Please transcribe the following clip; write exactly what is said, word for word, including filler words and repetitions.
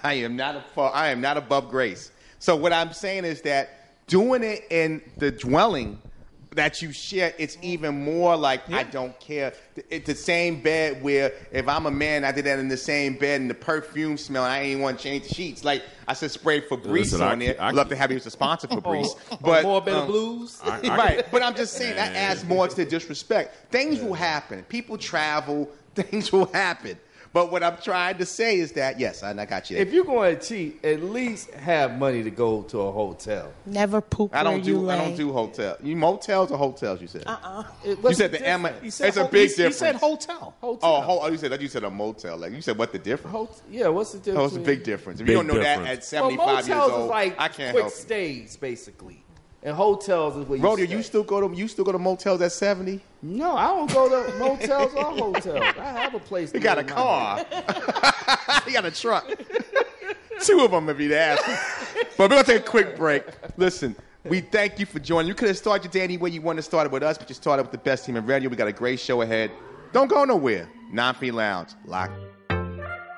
I am not a, I am not above grace. So what I'm saying is that doing it in the dwelling that you share, it's even more like, yeah. I don't care. It's the same bed where if I'm a man, I did that in the same bed and the perfume smell, and I ain't want to change the sheets. Like I said, spray Febreze Listen, on I, there. I, I'd love to have you as a sponsor for Febreze. Oh, but, more better um, blues? I, I, right. But I'm just saying, that adds more to the disrespect. Things will happen. People travel. Things will happen. But what I'm trying to say is that, yes, I, I got you there. If you're going to cheat, at least have money to go to a hotel. Never poop I don't where do. you I lay. don't do hotel. You motels or hotels? You said. Uh-uh. You said the M. It's a ho- big he, difference. He said hotel. Hotel. Oh, ho- oh, you said that. You said a motel. Like you said, what the difference? Hot- yeah, what's the difference? Oh, it's a big difference. If Big you don't know difference. that at seventy-five well, years motels old, is like I can't quick help you. stays, basically. And hotels is where you Rodeo, stay. you still go to you still go to motels at seventy? No, I don't go to motels or hotels. I have a place. You to got go a to car. You got a truck. Two of them, if you'd ask. But we're gonna take a quick break. Listen, we thank you for joining. You could have started your day any way you wanted to start it with us, but you started with the best team in radio. We got a great show ahead. Don't go nowhere. nine feet Lounge. Lock.